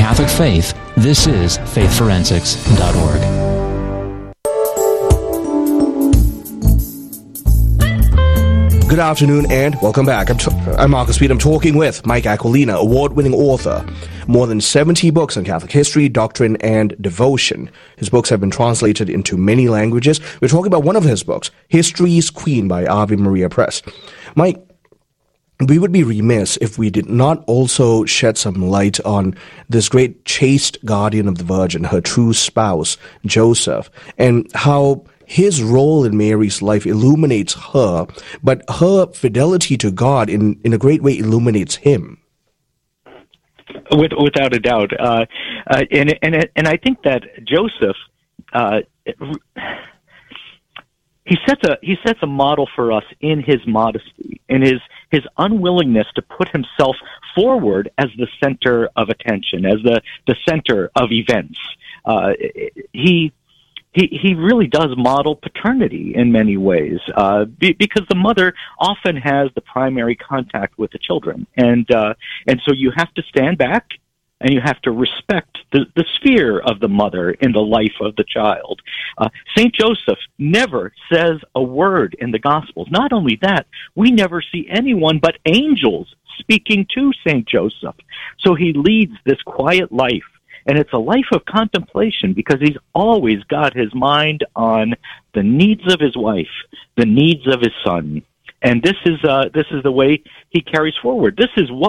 Catholic faith, this is faithforensics.org. Good afternoon and welcome back. I'm Marcus Speed. I'm talking with Mike Aquilina, award-winning author. More than 70 books on Catholic history, doctrine, and devotion. His books have been translated into many languages. We're talking about one of his books, History's Queen by Ave Maria Press. Mike, we would be remiss if we did not also shed some light on this great chaste guardian of the Virgin, her true spouse, Joseph, and how his role in Mary's life illuminates her, but her fidelity to God in a great way illuminates him. Without a doubt. And I think that Joseph, he sets a model for us in his modesty, in his unwillingness to put himself forward as the center of attention, as the center of events. He really does model paternity in many ways, because the mother often has the primary contact with the children, and so you have to stand back and you have to respect the sphere of the mother in the life of the child. Saint Joseph never says a word in the Gospels. Not only that, we never see anyone but angels speaking to Saint Joseph. So he leads this quiet life. And it's a life of contemplation because he's always got his mind on the needs of his wife, the needs of his son. And this is the way he carries forward. This is what